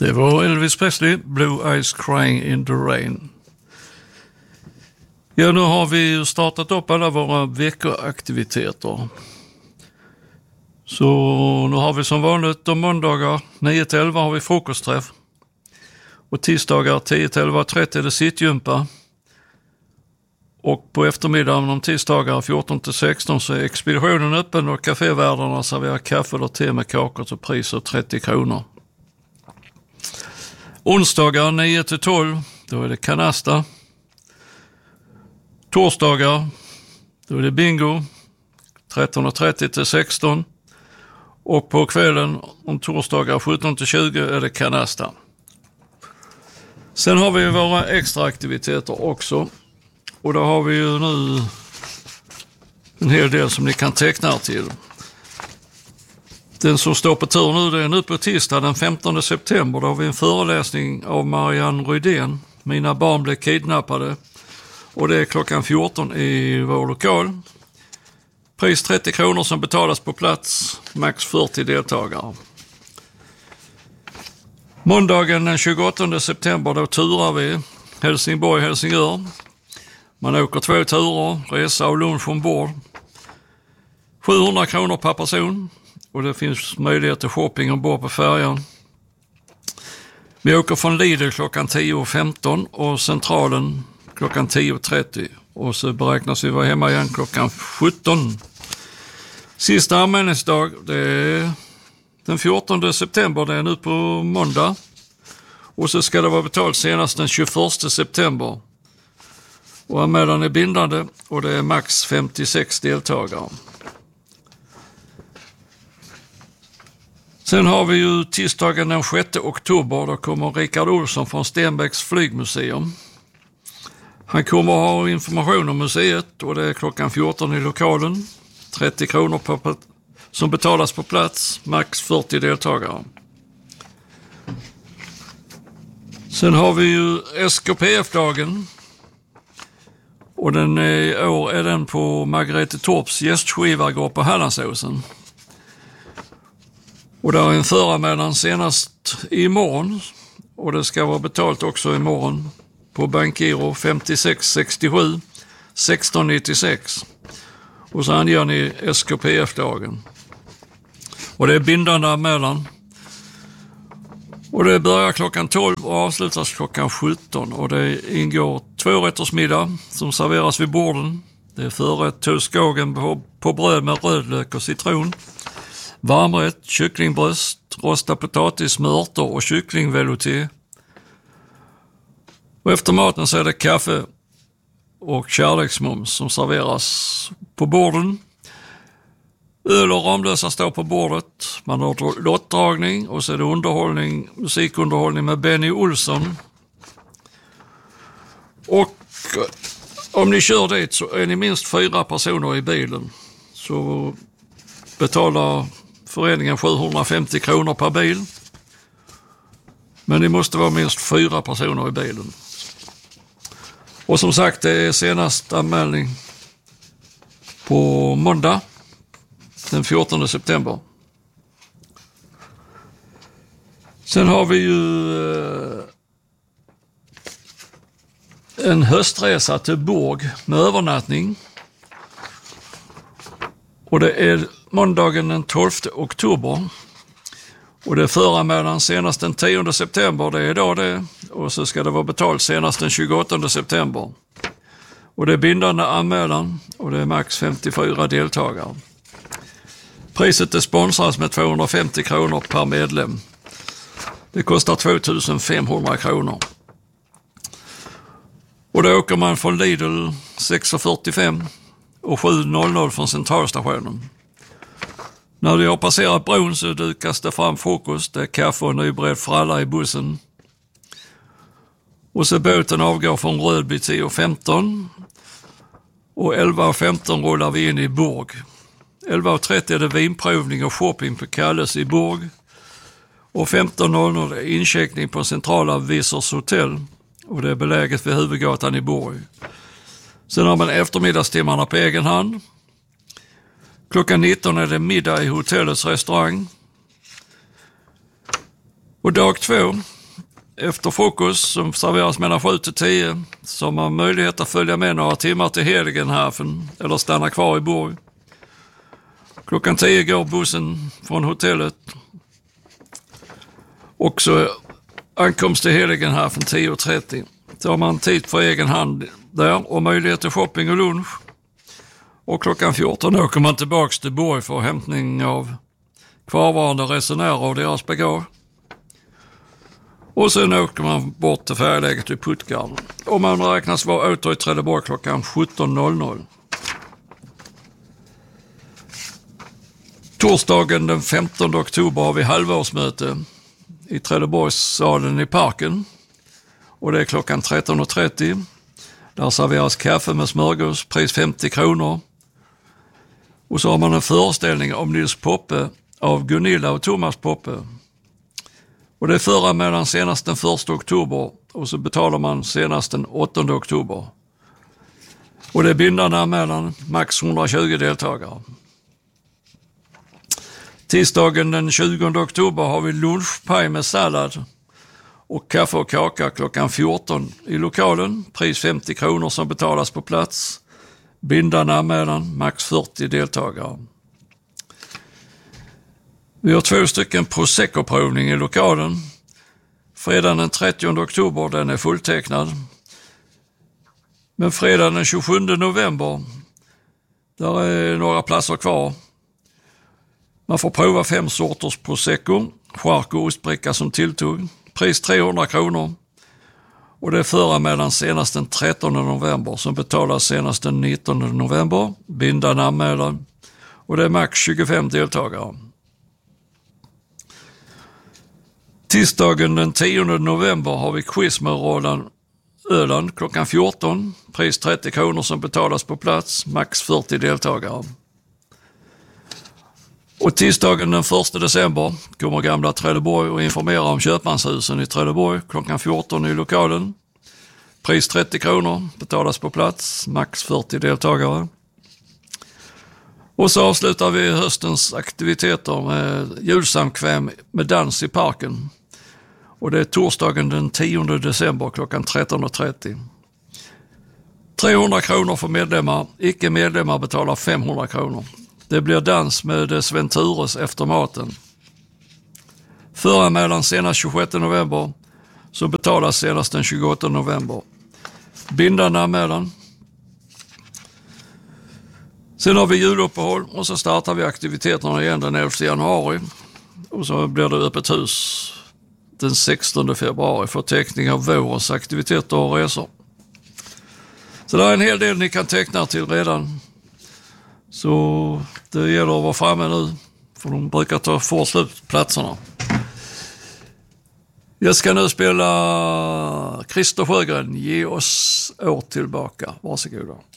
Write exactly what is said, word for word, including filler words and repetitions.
Det var Elvis Presley, Blue Eyes Crying in the Rain. Ja, nu har vi startat upp alla våra veckoaktiviteter. Så nu har vi som vanligt de måndagar nio till elva har vi frukostträff. Och tisdagar tio till elva trettio är det sittgympa. Och på eftermiddagen om tisdagar fjorton till sexton så är expeditionen öppen och kafévärdarna serverar kaffe eller te med kakor till pris av trettio kronor. Onsdagar nio till tolv, då är det kanasta. Torsdagar, då är det bingo, tretton trettio till sexton. Och på kvällen om torsdagar sjutton till tjugo är det kanasta. Sen har vi våra extra aktiviteter också. Och då har vi ju nu en hel del som ni kan teckna till. Den som står på tur nu, det är nu på tisdag den femtonde september. Då har vi en föreläsning av Marianne Rydén. Mina barn blev kidnappade. Och det är klockan fjorton i vår lokal. Pris trettio kronor som betalas på plats. Max fyrtio deltagare. Måndagen den tjugoåttonde september då turar vi Helsingborg-Helsingör. Man åker två turer, resa och lunch ombord. sjuhundra kronor per person. Och det finns möjlighet till shopping ombord på färjan. Vi åker från Lidl klockan tio femton och centralen klockan tio trettio. Och så beräknas vi vara hemma igen klockan sjutton. Sista anmälningsdag, det är den fjortonde september, det är nu på måndag. Och så ska det vara betalt senast den tjugoförsta september. Och anmälan är bindande och det är max femtiosex deltagare. Sen har vi ju tisdagen den sjätte oktober, då kommer Rickard Olsson från Stenbecks flygmuseum. Han kommer att ha information om museet och det är klockan fjorton i lokalen. trettio kronor på, som betalas på plats, max fyrtio deltagare. Sen har vi ju S K P F-dagen. Och den är, år är den på Margrethe Torps gästskivargård på Hallandsåsen. Och där är en föranmälan senast imorgon. Och det ska vara betalt också imorgon på Bankgiro femtiosex sextiosju sexton nittiosex. Och så anger ni S K P F-dagen. Och det är bindande anmälan. Och det börjar klockan tolv och avslutas klockan sjutton. Och det ingår tvårättersmiddag som serveras vid borden. Det är förrätt tullskagen på, på bröd med rödlök och citron. Varmrätt, kycklingbröst, rostad potatis med örter och kycklingvelouté. Och efter maten så är det kaffe och kärleksmums som serveras på borden. Öl och Ramlösa står på bordet. Man har lottdragning och så är det underhållning, musikunderhållning med Benny Olsson. Och om ni kör dit så är ni minst fyra personer i bilen. Så betalar föreningen sjuhundrafemtio kronor per bil. Men ni måste vara minst fyra personer i bilen. Och som sagt, det är senast anmälning på måndag den fjortonde september. Sen har vi ju en höstresa till Borg med övernattning. Och det är måndagen den tolfte oktober. Och det är föranmälan senast den tionde september, det är idag det. Och så ska det vara betalt senast den tjugoåttonde september. Och det är bindande anmälan och det är max femtiofyra deltagare. Priset är sponsras med tvåhundrafemtio kronor per medlem. Det kostar tvåtusen femhundra kronor. Och då åker man från Lidl sex fyrtiofem och sju noll noll från centralstationen. När de har passerat bron så dukas det fram frukost, det är kaffe och nybredd för alla i bussen. Och så båten avgår från Rödby tio femton och elva femton rullar vi in i Borg. elva trettio är det vinprovning och shopping på Kalles i Borg. Och femton noll noll är incheckning på centrala Visors hotell och det är beläget vid huvudgatan i Borg. Sen har man eftermiddagstimmarna på egen hand. Klockan nitton är det middag i hotellets restaurang. Och dag två, efter frukost som serveras mellan sju till tio så har man möjlighet att följa med några timmar till Heiligenhafen eller stanna kvar i Borg. Klockan tio går bussen från hotellet. Och så ankomst till Heiligenhafen tio trettio. Så har man tid för egen hand där och möjlighet till shopping och lunch. Och klockan fjorton åker man tillbaka till Borg för hämtning av kvarvarande resenärer och deras bagage. Och sen åker man bort till färjeläget i Puttgarden. Och man räknas vara åter i Trelleborg klockan sjutton noll noll. Torsdagen den femtonde oktober har vi halvårsmöte i Trelleborgssalen i parken. Och det är klockan tretton trettio. Där serveras kaffe med smörgås, pris femtio kronor. Och så har man en föreställning om Nils Poppe av Gunilla och Thomas Poppe. Och det är förra mellan senast den första oktober och så betalar man senast den åttonde oktober. Och det är bindande anmälan, max hundratjugo deltagare. Tisdagen den tjugonde oktober har vi lunchpaj med sallad och kaffe och kaka klockan fjorton i lokalen. Pris femtio kronor som betalas på plats. Bindande anmälan, max fyrtio deltagare. Vi har två stycken Prosecco-provning i lokalen. Fredagen den trettionde oktober, den är fulltecknad. Men fredagen den tjugosjunde november, där är några platser kvar. Man får prova fem sorters Prosecco, chark och ostbricka som tilltog. Pris trehundra kronor. Och det är föranmälan senast den trettonde november som betalas senast den nittonde november. Bindande anmälan. Och det är max tjugofem deltagare. Tisdagen den tionde november har vi quiz med Roland Öland klockan fjorton. Pris trettio kronor som betalas på plats. Max fyrtio deltagare. Och tisdagen den första december kommer gamla Trelleborg och informera om köpmanshusen i Trelleborg klockan fjorton i lokalen. Pris trettio kronor, betalas på plats, max fyrtio deltagare. Och så avslutar vi höstens aktiviteter med julsamkväm med dans i parken. Och det är torsdagen den tionde december klockan tretton trettio. trehundra kronor för medlemmar, icke medlemmar betalar femhundra kronor. Det blir dans med Sven Tures efter maten. Föranmälan senast tjugosjätte november, så betalas senast den tjugoåttonde november. Bindande anmälan. Sen har vi juluppehåll och så startar vi aktiviteterna igen den elfte januari. Och så blir det öppet hus den sextonde februari för teckning av vårens aktiviteter och resor. Så det är en hel del ni kan teckna till redan. Så det gäller att vara framme nu, för de brukar ta få slut platserna. Jag ska nu spela Christer Sjögren, Ge oss år tillbaka. Varsågoda.